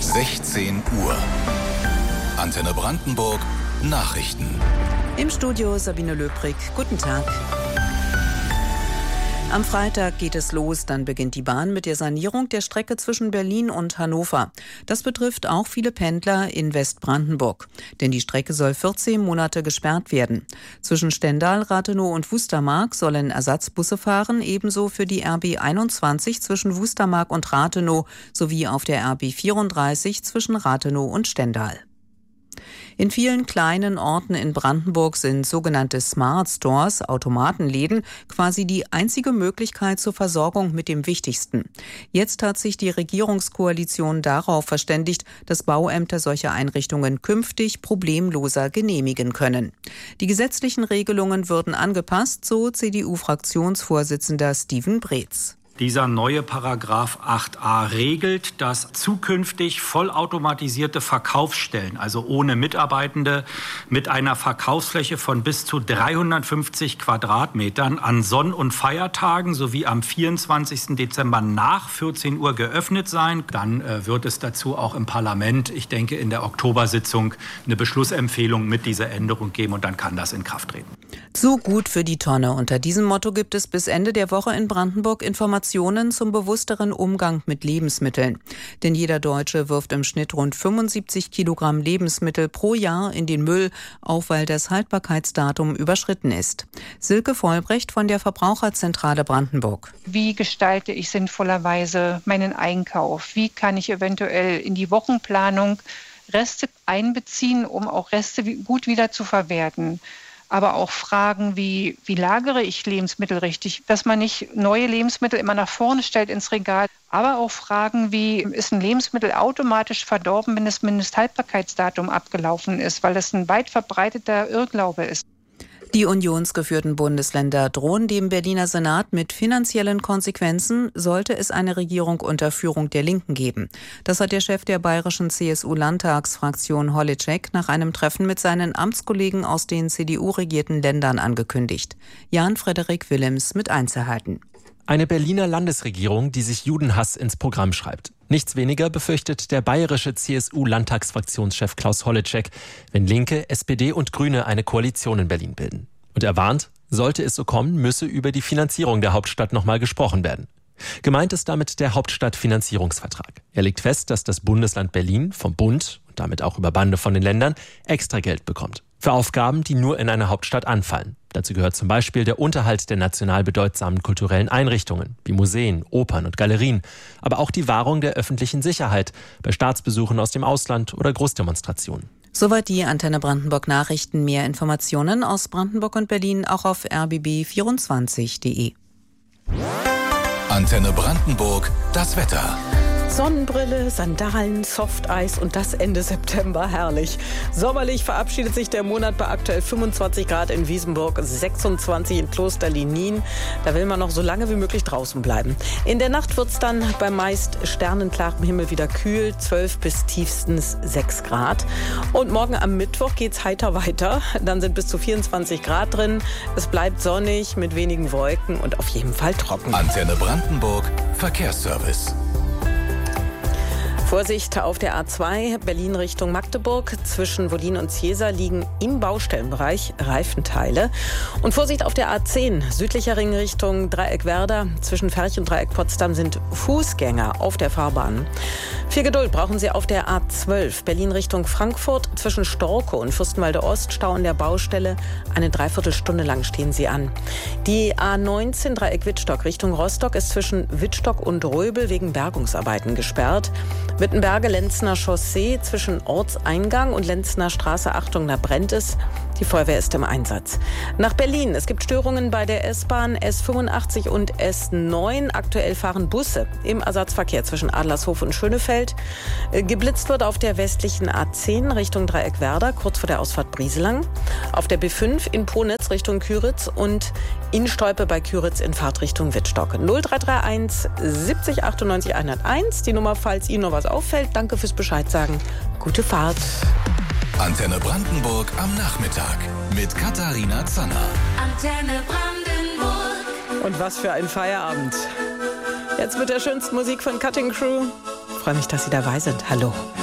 16 Uhr. Antenne Brandenburg Nachrichten. Im Studio Sabine Löbrig. Guten Tag. Am Freitag geht es los, dann beginnt die Bahn mit der Sanierung der Strecke zwischen Berlin und Hannover. Das betrifft auch viele Pendler in Westbrandenburg. Denn die Strecke soll 14 Monate gesperrt werden. Zwischen Stendal, Rathenow und Wustermark sollen Ersatzbusse fahren, ebenso für die RB 21 zwischen Wustermark und Rathenow sowie auf der RB 34 zwischen Rathenow und Stendal. In vielen kleinen Orten in Brandenburg sind sogenannte Smart Stores, Automatenläden, quasi die einzige Möglichkeit zur Versorgung mit dem Wichtigsten. Jetzt hat sich die Regierungskoalition darauf verständigt, dass Bauämter solche Einrichtungen künftig problemloser genehmigen können. Die gesetzlichen Regelungen würden angepasst, so CDU-Fraktionsvorsitzender Steven Breetz. Dieser neue Paragraph 8a regelt, dass zukünftig vollautomatisierte Verkaufsstellen, also ohne Mitarbeitende, mit einer Verkaufsfläche von bis zu 350 Quadratmetern an Sonn- und Feiertagen sowie am 24. Dezember nach 14 Uhr geöffnet sein. Dann wird es dazu auch im Parlament, ich denke in der Oktobersitzung, eine Beschlussempfehlung mit dieser Änderung geben und dann kann das in Kraft treten. Zu gut für die Tonne. Unter diesem Motto gibt es bis Ende der Woche in Brandenburg Informationen zum bewussteren Umgang mit Lebensmitteln. Denn jeder Deutsche wirft im Schnitt rund 75 Kilogramm Lebensmittel pro Jahr in den Müll, auch weil das Haltbarkeitsdatum überschritten ist. Silke Vollbrecht von der Verbraucherzentrale Brandenburg. Wie gestalte ich sinnvollerweise meinen Einkauf? Wie kann ich eventuell in die Wochenplanung Reste einbeziehen, um auch Reste gut wieder zu verwerten? Aber auch Fragen wie lagere ich Lebensmittel richtig, dass man nicht neue Lebensmittel immer nach vorne stellt ins Regal. Aber auch Fragen wie, ist ein Lebensmittel automatisch verdorben, wenn das Mindesthaltbarkeitsdatum abgelaufen ist, weil das ein weit verbreiteter Irrglaube ist. Die unionsgeführten Bundesländer drohen dem Berliner Senat mit finanziellen Konsequenzen, sollte es eine Regierung unter Führung der Linken geben. Das hat der Chef der bayerischen CSU-Landtagsfraktion Holitschek nach einem Treffen mit seinen Amtskollegen aus den CDU-regierten Ländern angekündigt. Jan-Frederik Willems mit Einzelheiten. Eine Berliner Landesregierung, die sich Judenhass ins Programm schreibt. Nichts weniger befürchtet der bayerische CSU-Landtagsfraktionschef Klaus Holitschek, wenn Linke, SPD und Grüne eine Koalition in Berlin bilden. Und er warnt, sollte es so kommen, müsse über die Finanzierung der Hauptstadt nochmal gesprochen werden. Gemeint ist damit der Hauptstadtfinanzierungsvertrag. Er legt fest, dass das Bundesland Berlin vom Bund und damit auch über Bande von den Ländern extra Geld bekommt. Für Aufgaben, die nur in einer Hauptstadt anfallen. Dazu gehört zum Beispiel der Unterhalt der national bedeutsamen kulturellen Einrichtungen, wie Museen, Opern und Galerien, aber auch die Wahrung der öffentlichen Sicherheit bei Staatsbesuchen aus dem Ausland oder Großdemonstrationen. Soweit die Antenne Brandenburg Nachrichten. Mehr Informationen aus Brandenburg und Berlin auch auf rbb24.de. Antenne Brandenburg, das Wetter. Sonnenbrille, Sandalen, Softeis und das Ende September. Herrlich. Sommerlich verabschiedet sich der Monat bei aktuell 25 Grad in Wiesenburg, 26 in Kloster-Linin. Da will man noch so lange wie möglich draußen bleiben. In der Nacht wird es dann bei meist sternenklarem Himmel wieder kühl, 12 bis tiefstens 6 Grad. Und morgen am Mittwoch geht's heiter weiter. Dann sind bis zu 24 Grad drin. Es bleibt sonnig mit wenigen Wolken und auf jeden Fall trocken. Antenne Brandenburg, Verkehrsservice. Vorsicht auf der A2 Berlin Richtung Magdeburg. Zwischen Wollin und Ziesa liegen im Baustellenbereich Reifenteile. Und Vorsicht auf der A10 südlicher Ring Richtung Dreieck Werder. Zwischen Ferch und Dreieck Potsdam sind Fußgänger auf der Fahrbahn. Viel Geduld brauchen Sie auf der A12 Berlin Richtung Frankfurt. Zwischen Storkow und Fürstenwalde Ost Stau an der Baustelle. Eine Dreiviertelstunde lang stehen Sie an. Die A19 Dreieck Wittstock Richtung Rostock ist zwischen Wittstock und Röbel wegen Bergungsarbeiten gesperrt. Wittenberge-Lenzner Chaussee zwischen Ortseingang und Lenzner Straße. Achtung, da brennt es. Die Feuerwehr ist im Einsatz. Nach Berlin. Es gibt Störungen bei der S-Bahn S85 und S9. Aktuell fahren Busse im Ersatzverkehr zwischen Adlershof und Schönefeld. Geblitzt wird auf der westlichen A10 Richtung Dreieck Werder, kurz vor der Ausfahrt Brieselang. Auf der B5 in Ponitz Richtung Küritz und in Stolpe bei Küritz in Fahrtrichtung Wittstock. 0331 70 98 101. Die Nummer, falls Ihnen noch was auffällt. Danke fürs Bescheid sagen. Gute Fahrt. Antenne Brandenburg am Nachmittag mit Katharina Zanner. Antenne Brandenburg. Und was für ein Feierabend. Jetzt mit der schönsten Musik von Cutting Crew. Ich freue mich, dass Sie dabei sind. Hallo.